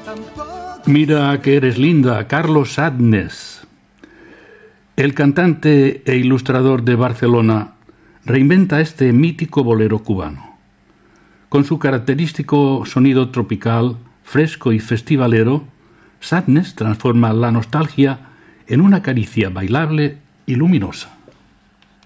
Mira que eres linda, Carlos Sadness. El cantante e ilustrador de Barcelona reinventa este mítico bolero cubano. Con su característico sonido tropical, fresco y festivalero, Sadness transforma la nostalgia en una caricia bailable y luminosa.